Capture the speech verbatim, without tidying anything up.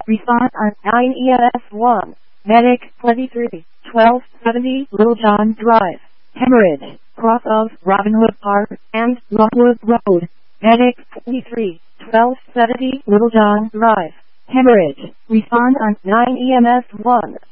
Respond on nine E M S one. Medic twenty-three, twelve seventy Little John Drive. Hemorrhage. Cross of Robin Hood Park and Rockwood Road. Medic twenty-three, twelve seventy Little John Drive. Hemorrhage. Respond on nine E M S one.